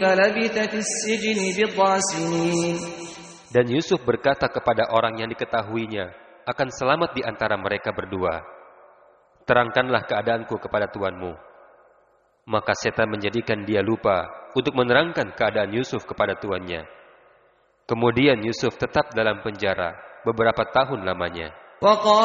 فلبث في السجن بضع سنين. Dan Yusuf berkata kepada orang yang diketahuinya akan selamat di antara mereka berdua, terangkanlah keadaanku kepada tuanmu. Maka setan menjadikan dia lupa untuk menerangkan keadaan Yusuf kepada tuannya. Kemudian Yusuf tetap dalam penjara beberapa tahun lamanya.